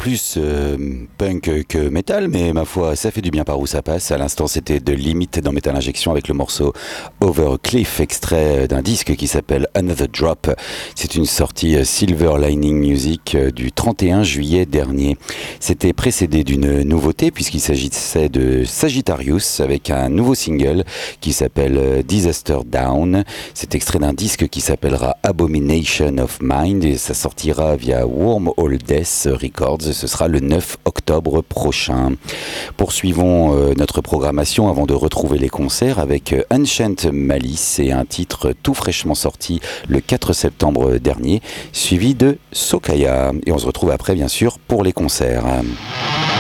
plus punk que metal, mais ma foi, ça fait du bien par où ça passe. À l'instant, c'était de Limite dans Metal Injection avec le morceau Over Cliff, extrait d'un disque qui s'appelle Another Drop. C'est une sortie Silver Lining Music du 31 juillet dernier. C'était précédé d'une nouveauté puisqu'il s'agissait de Sagittarius avec un nouveau single qui s'appelle Disaster Down. C'est extrait d'un disque qui s'appellera Abomination of Mind et ça sortira via Wormhole Death Records. Ce sera le 9 octobre prochain. Poursuivons notre programmation avant de retrouver les concerts avec Ancient Malice et un titre tout fraîchement sorti le 4 septembre dernier, suivi de Sokaya. Et on se retrouve après, bien sûr, pour les concerts.